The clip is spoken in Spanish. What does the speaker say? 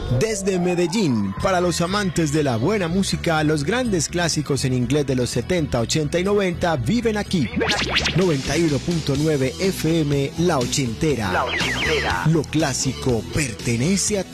Desde Medellín, para los amantes de la buena música, los grandes clásicos en inglés de los 70, 80 y 90 viven aquí. 91.9 FM, La Ochentera. Lo clásico pertenece a